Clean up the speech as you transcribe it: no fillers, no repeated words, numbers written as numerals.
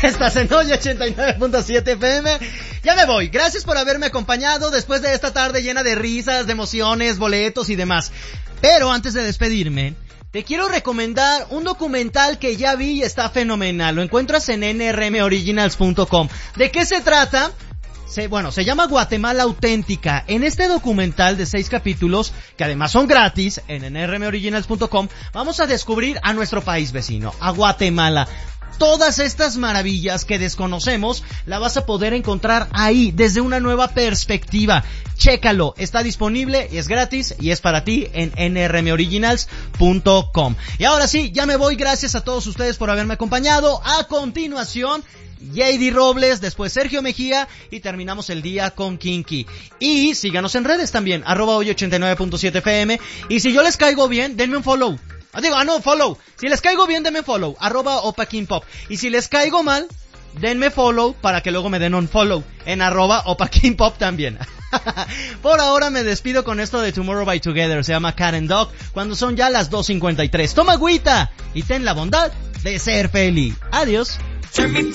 Estás en Hoy 89.7 FM. Ya me voy. Gracias por haberme acompañado después de esta tarde llena de risas, de emociones, boletos y demás. Pero antes de despedirme, te quiero recomendar un documental que ya vi y está fenomenal. Lo encuentras en nrmoriginals.com. ¿De qué se trata? Se llama Guatemala Auténtica. En este documental de 6 capítulos, que además son gratis, en nrmoriginals.com, vamos a descubrir a nuestro país vecino, a Guatemala. Todas estas maravillas que desconocemos, la vas a poder encontrar ahí, desde una nueva perspectiva. Chécalo, está disponible, es gratis y es para ti en nrmoriginals.com. Y ahora sí, ya me voy, gracias a todos ustedes por haberme acompañado. A continuación, JD Robles, después Sergio Mejía y terminamos el día con Kinky. Y síganos en redes también, @hoy89.7 FM. Y si yo les caigo bien, denme un follow. Follow. Si les caigo bien, denme follow, @OpaKingPop. Y si les caigo mal, denme follow para que luego me den un follow en @OpaKingPop también. Por ahora me despido con esto de Tomorrow by Together, se llama Cat and Dog, cuando son ya las 2:53. Toma agüita y ten la bondad de ser feliz. Adiós.